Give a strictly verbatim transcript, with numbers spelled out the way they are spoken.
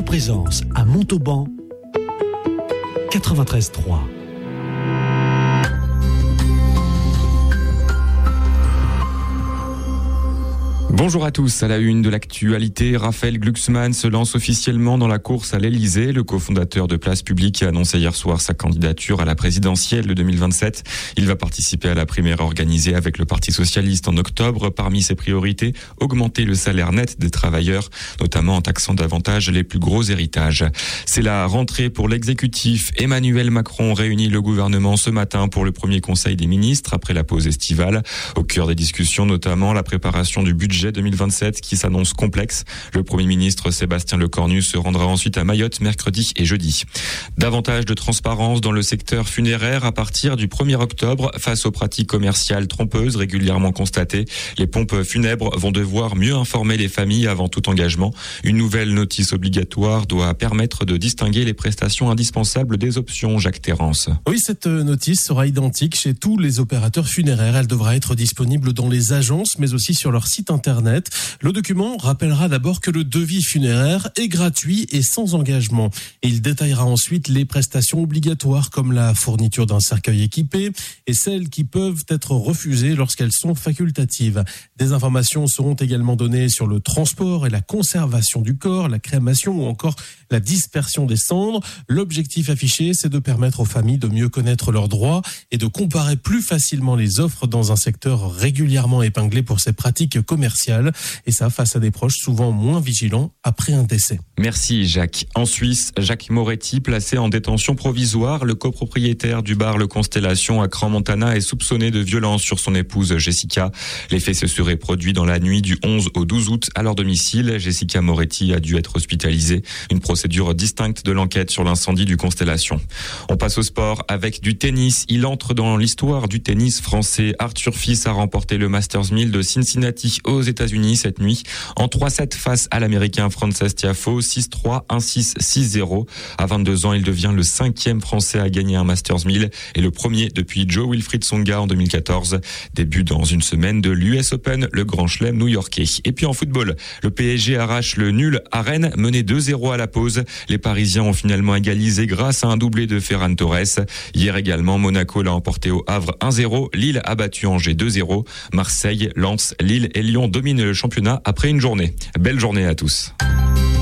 présence à Montauban, quatre-vingt-treize trois. Bonjour à tous. À la une de l'actualité, Raphaël Glucksmann se lance officiellement dans la course à l'Elysée. Le cofondateur de Place Publique a annoncé hier soir sa candidature à la présidentielle de deux mille vingt-sept. Il va participer à la primaire organisée avec le Parti socialiste en octobre. Parmi ses priorités, augmenter le salaire net des travailleurs, notamment en taxant davantage les plus gros héritages. C'est la rentrée pour l'exécutif. Emmanuel Macron réunit le gouvernement ce matin pour le premier conseil des ministres après la pause estivale. Au cœur des discussions, notamment la préparation du budget deux mille vingt-sept qui s'annonce complexe. Le Premier ministre Sébastien Lecornu se rendra ensuite à Mayotte mercredi et jeudi. Davantage de transparence dans le secteur funéraire à partir du premier octobre face aux pratiques commerciales trompeuses régulièrement constatées. Les pompes funèbres vont devoir mieux informer les familles avant tout engagement. Une nouvelle notice obligatoire doit permettre de distinguer les prestations indispensables des options. Jacques Terrance. Oui, cette notice sera identique chez tous les opérateurs funéraires. Elle devra être disponible dans les agences mais aussi sur leur site internet. Internet. Le document rappellera d'abord que le devis funéraire est gratuit et sans engagement. Il détaillera ensuite les prestations obligatoires comme la fourniture d'un cercueil équipé et celles qui peuvent être refusées lorsqu'elles sont facultatives. Des informations seront également données sur le transport et la conservation du corps, la crémation ou encore la dispersion des cendres. L'objectif affiché, c'est de permettre aux familles de mieux connaître leurs droits et de comparer plus facilement les offres dans un secteur régulièrement épinglé pour ses pratiques commerciales. Et ça face à des proches souvent moins vigilants après un décès. Merci Jacques. En Suisse, Jacques Moretti, placé en détention provisoire, le copropriétaire du bar Le Constellation à Crans-Montana est soupçonné de violence sur son épouse Jessica. Les faits se seraient produits dans la nuit du onze au douze août à leur domicile. Jessica Moretti a dû être hospitalisée. Une procédure distincte de l'enquête sur l'incendie du Constellation. On passe au sport avec du tennis. Il entre dans l'histoire du tennis français. Arthur Fils a remporté le Masters mille de Cincinnati aux États-Unis cette nuit en trois sept face à l'Américain Frances Tiafoe, six trois, un six, six zéro. À vingt-deux ans, il devient le cinquième Français à gagner un Masters mille et le premier depuis Joe Wilfried Tsonga en deux mille quatorze. Début dans une semaine de l'U S Open, le Grand Chelem new-yorkais. Et puis en football, le P S G arrache le nul à Rennes, mené deux zéro à la pause. Les Parisiens ont finalement égalisé grâce à un doublé de Ferran Torres. Hier également, Monaco l'a emporté au Havre un zéro. Lille a battu Angers deux zéro. Marseille, Lens, Lille et Lyon dominent le championnat après une journée. Belle journée à tous.